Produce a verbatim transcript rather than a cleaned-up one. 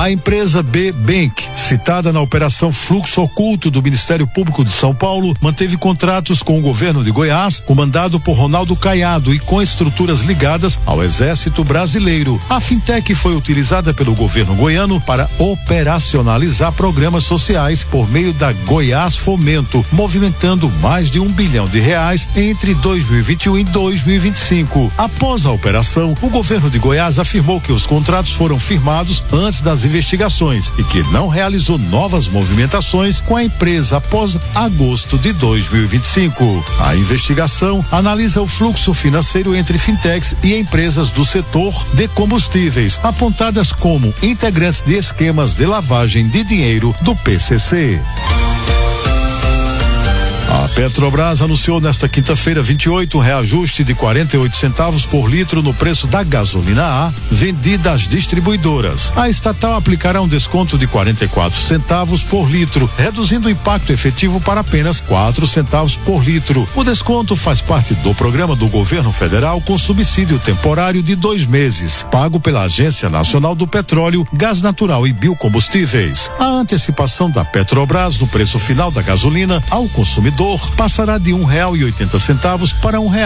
A empresa B Bank, citada na Operação Fluxo Oculto do Ministério Público de São Paulo, manteve contratos com o governo de Goiás, comandado por Ronaldo Caiado e com estruturas ligadas ao Exército Brasileiro. A fintech foi utilizada pelo governo goiano para operacionalizar programas sociais por meio da Goiás Fomento, movimentando mais de um bilhão de reais entre dois mil e vinte e um e dois mil e vinte e cinco. Após a operação, o governo de Goiás afirmou que os contratos foram firmados antes das investigações e que não realizou novas movimentações com a empresa após agosto de dois mil e vinte e cinco. A investigação analisa o fluxo financeiro entre fintechs e empresas do setor de combustíveis, apontadas como integrantes de esquemas de lavagem de dinheiro do P C C. A Petrobras anunciou nesta quinta-feira vinte e oito um reajuste de quarenta e oito centavos por litro no preço da gasolina A vendida às distribuidoras. A estatal aplicará um desconto de quarenta e quatro centavos por litro, reduzindo o impacto efetivo para apenas quatro centavos por litro. O desconto faz parte do programa do governo federal com subsídio temporário de dois meses, pago pela Agência Nacional do Petróleo, Gás Natural e Biocombustíveis. A antecipação da Petrobras no preço final da gasolina ao consumidor passará de um real e oitenta centavos para um real